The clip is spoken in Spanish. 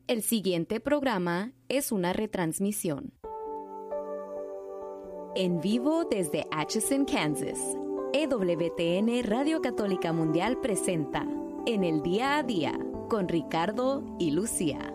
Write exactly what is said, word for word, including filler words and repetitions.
El siguiente programa es una retransmisión. En vivo desde Atchison, Kansas, E W T N Radio Católica Mundial presenta En el Día a Día con Ricardo y Lucía.